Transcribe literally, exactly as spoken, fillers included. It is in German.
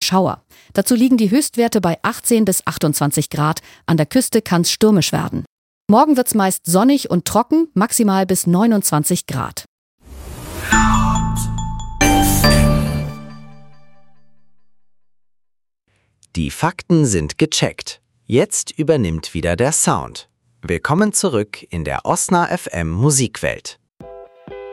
Schauer. Dazu liegen die Höchstwerte bei achtzehn bis achtundzwanzig Grad. An der Küste kann es stürmisch werden. Morgen wird's meist sonnig und trocken, maximal bis neunundzwanzig Grad. Die Fakten sind gecheckt. Jetzt übernimmt wieder der Sound. Willkommen zurück in der Osna F M Musikwelt.